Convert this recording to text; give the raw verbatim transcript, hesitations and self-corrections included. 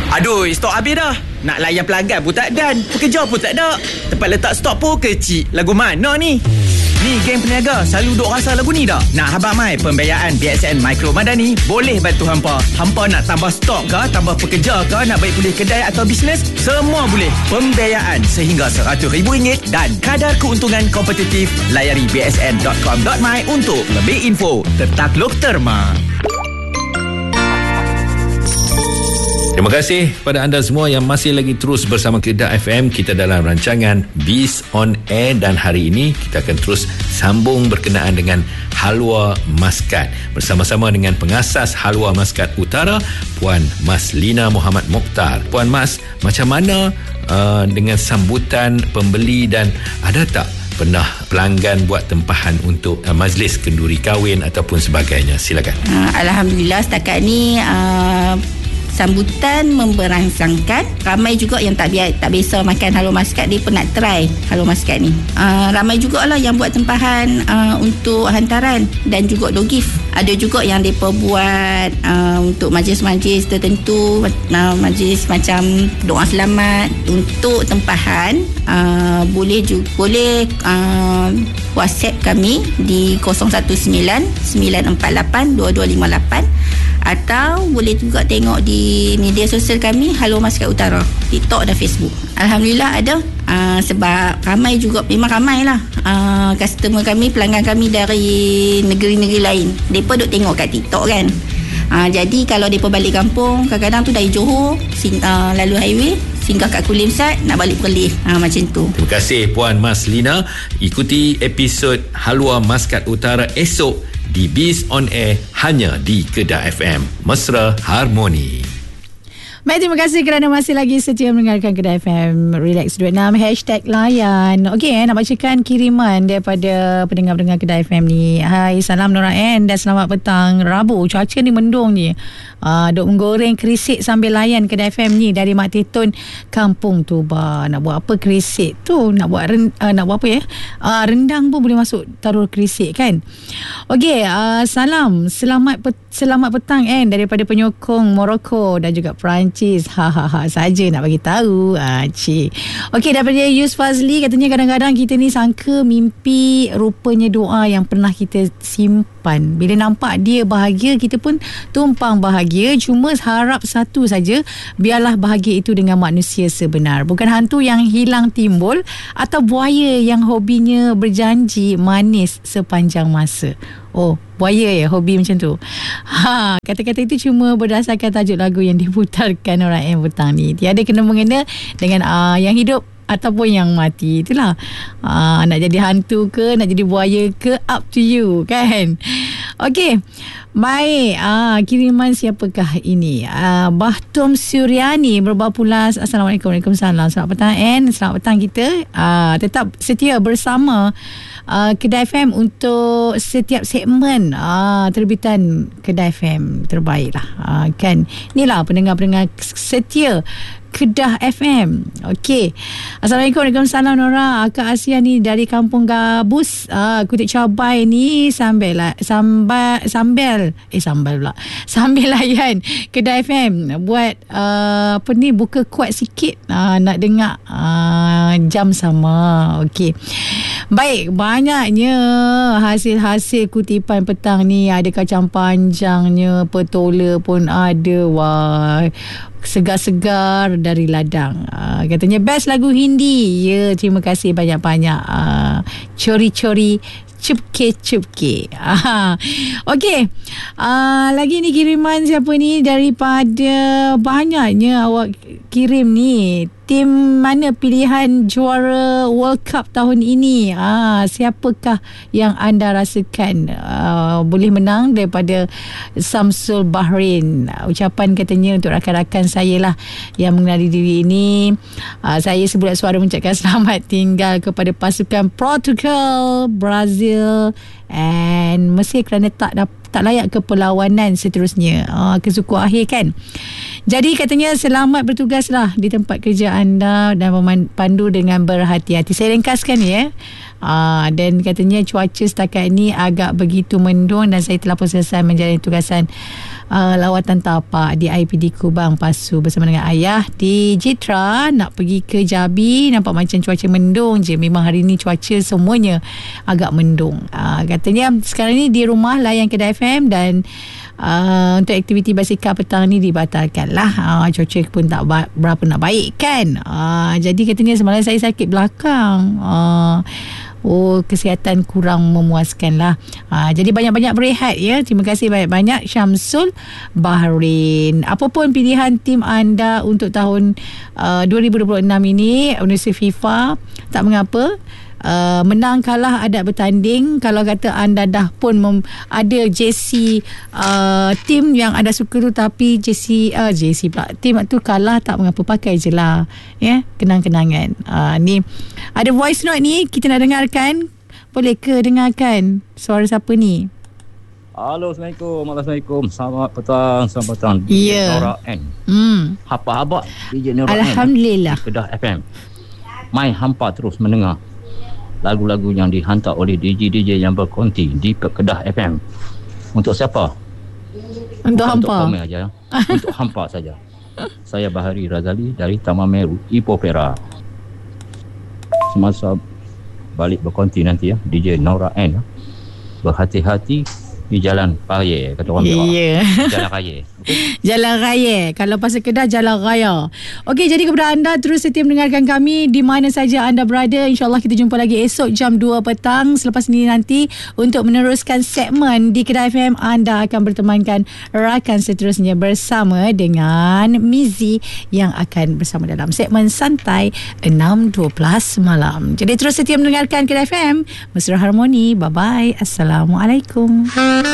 Aduh, stok habis dah. Nak layan pelanggan pun tak dan. Pekerja pun tak ada. Tempat letak stok pun kecil. Lagu mana ni? Ni geng peniaga selalu duk rasa lagu ni dah. Nak habaq mai pembiayaan B S N Micro Madani boleh bantu hampa. Hampa nak tambah stok ke, tambah pekerja ke, nak baik pulih kedai atau bisnes, semua boleh. Pembiayaan sehingga seratus ribu ringgit dan kadar keuntungan kompetitif. Layari b s n dot com dot my untuk lebih info. Tertakluk terma. Terima kasih kepada anda semua yang masih lagi terus bersama Kedah F M. Kita dalam rancangan Biz on Air dan hari ini kita akan terus sambung berkenaan dengan Halwa Maskat bersama-sama dengan pengasas Halwa Maskat Utara, Puan Mas Lina Muhammad Mokhtar. Puan Mas, macam mana uh, dengan sambutan pembeli dan ada tak pernah pelanggan buat tempahan untuk uh, majlis kenduri kahwin ataupun sebagainya? Silakan. Uh, Alhamdulillah setakat ni uh, sambutan memberangsangkan. Ramai juga yang tak biasa, tak biasa makan Halwa Maskat, dia pun nak try Halwa Maskat ni. Uh, ramai jugalah yang buat tempahan uh, untuk hantaran dan juga door gift. Ada juga yang mereka buat uh, untuk majlis-majlis tertentu, uh, majlis macam doa selamat. Untuk tempahan uh, boleh juga, boleh uh, WhatsApp kami di kosong satu sembilan sembilan empat lapan dua dua lima lapan atau boleh juga tengok di media sosial kami Halwa Maskat Utara, TikTok dan Facebook. Alhamdulillah ada uh, sebab ramai juga, memang ramai lah uh, customer kami, pelanggan kami dari negeri-negeri lain. Mereka duk tengok kat TikTok kan. uh, Jadi kalau mereka balik kampung, kadang-kadang tu dari Johor sing, uh, lalu highway singgah kat Kulimsat nak balik Perlis, ha, macam tu. Terima kasih Puan Mas Lina. Ikuti episod Halwa Maskat Utara esok di Biz on Air hanya di Kedah F M. Mesra Harmoni. Baik, terima kasih kerana masih lagi setia mendengarkan Kedah F M. Relax dua puluh enam hashtag layan. Okey, eh, nak bacakan kiriman daripada pendengar-pendengar Kedah F M ni. Hai, salam Nora N dan selamat petang Rabu. Cuaca ni mendung ni. Uh, duk menggoreng kerisik sambil layan Kedah F M ni dari Mak Tetun Kampung Tuba. Nak buat apa kerisik tu? Nak buat ren, uh, nak buat apa ya? Uh, rendang pun boleh masuk taruh kerisik kan? Okey, uh, salam. Selamat pet, selamat petang N daripada penyokong Morocco dan juga Perancis. Ha ha ha saja nak bagi tahu. Ah cik. Okey, daripada Yus Fazli katanya kadang-kadang kita ni sangka mimpi rupanya doa yang pernah kita simpan. Bila nampak dia bahagia, kita pun tumpang bahagia. Cuma harap satu saja, biarlah bahagia itu dengan manusia sebenar, bukan hantu yang hilang timbul atau buaya yang hobinya berjanji manis sepanjang masa. Oh, buaya ya hobi macam tu. Ha, kata-kata itu cuma berdasarkan tajuk lagu yang diputarkan orang yang petang ni. Tiada kena mengena dengan uh, yang hidup ataupun yang mati. Itulah. Uh, nak jadi hantu ke, nak jadi buaya ke, up to you kan. Okey. Baik, ah, kiriman siapakah ini? Ah, Bahtum Suryani Berbapulas. Assalamualaikum. Waalaikumsalam. Selamat petang N. Selamat petang kita. Ah, tetap setia bersama uh, Kedah F M untuk setiap segmen ah, terbitan Kedah F M terbaik lah. Ah, kan. Inilah pendengar-pendengar setia Kedah F M. Okey. Assalamualaikum. Waalaikumsalam Nora. Akak Asia ni dari Kampung Gabus. Ah, kutit cabai ni sambil lah, sambal sambal eh sambal pula. Sambil layan Kedah F M buat uh, apa ni, buka kuat sikit uh, nak dengar uh, jam sama. Okey. Baik, banyaknya hasil-hasil kutipan petang ni. Ada kacang panjangnya, petola pun ada. Wah, segar-segar dari ladang. Uh, katanya best lagu Hindi. Ya, terima kasih banyak-banyak. Uh, cori-cori cupke-cupke. Uh, Okey. Uh, lagi ni kiriman siapa ni? Daripada banyaknya awak kirim ni. Tim mana pilihan juara World Cup tahun ini? Ah, siapakah yang anda rasakan uh, boleh menang daripada Samsul Bahrain? Uh, ucapan katanya untuk rakan-rakan saya lah yang mengenali diri ini. Uh, saya sebulat suara mengucapkan selamat tinggal kepada pasukan Portugal, Brazil and Mesir kerana tak dapat tak layak ke perlawanan seterusnya, uh, ke suku akhir kan. Jadi katanya selamat bertugaslah di tempat kerja anda dan memandu dengan berhati-hati. Saya ringkaskan ya. Uh, dan katanya cuaca setakat ini agak begitu mendung dan saya telah pun selesai menjalani tugasan uh, lawatan tapak di I P D Kubang Pasu bersama dengan ayah di Jitra. Nak pergi ke Jabi, nampak macam cuaca mendung je. Memang hari ni cuaca semuanya agak mendung. Uh, katanya sekarang ni di rumah layan Kedah F M dan Uh, untuk aktiviti basikal petang ni dibatalkan lah. uh, Cuaca pun tak ba- berapa nak baik kan. uh, Jadi katanya semalam saya sakit belakang. uh, Oh, kesihatan kurang memuaskan lah. uh, Jadi banyak-banyak berehat ya. Terima kasih banyak-banyak Syamsul Bahrain. Apapun pilihan tim anda untuk tahun uh, dua ribu dua puluh enam ini, Universiti FIFA tak mengapa. Uh, menang kalah adat bertanding. Kalau kata anda dah pun mem- ada J C uh, tim yang anda suka tu, tapi J C uh, J C pula tim tu kalah, tak mengapa, pakai je lah ya, kenang-kenangan. uh, Ni ada voice note ni, kita nak dengarkan. Boleh ke dengarkan suara siapa ni? Halo, Assalamualaikum. Assalamualaikum. Selamat petang. Selamat petang. Ya. D J Nora N. Hmm. Hapa-haba D J Nora Alhamdulillah. N. Kedah F M. Mai hampa terus mendengar lagu-lagu yang dihantar oleh D J-D J yang berkonti di Kedah F M. Untuk siapa? Untuk Bukan hampa. Untuk kami aja. Untuk hampa saja. Saya Bahari Razali dari Taman Meru, Ipoh Perak. Semasa balik berkonti nanti ya, D J Nora N, berhati-hati di Jalan Raya, kata orang Perak. Ya. Jalan Raya. Okay? Jalan Raya. Kalau pasal Kedah, Jalan Raya. Okey, jadi kepada anda terus setia mendengarkan kami di mana saja anda berada. InsyaAllah kita jumpa lagi esok jam dua petang. Selepas ini nanti untuk meneruskan segmen di Kedah F M, anda akan bertemankan rakan seterusnya bersama dengan Mizi yang akan bersama dalam segmen Santai enam dua belas malam. Jadi terus setia mendengarkan Kedah F M. Mesra Harmoni. Bye-bye. Assalamualaikum.